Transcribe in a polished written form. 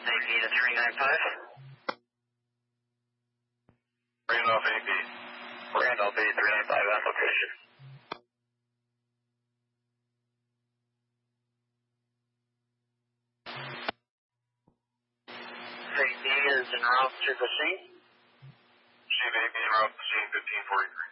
Randolph AP to 395. Randolph AP. Randolph AP 395 on location. AP is en route to the scene. Chief AP en route to scene 1543.